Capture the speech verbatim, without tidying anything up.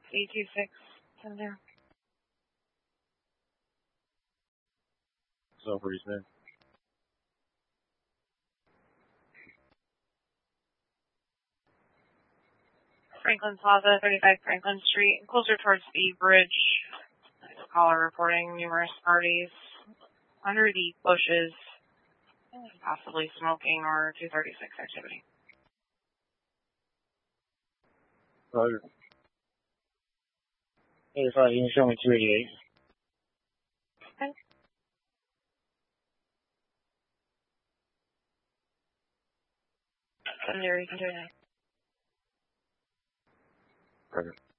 eight two six, ten zero. So for his name. Franklin Plaza, thirty-five Franklin Street, closer towards the bridge. Caller reporting numerous parties under the bushes, possibly smoking or two thirty-six activity. Roger. eighty-five, you can show me two eighty-eight. Okay. There you can do that. Roger.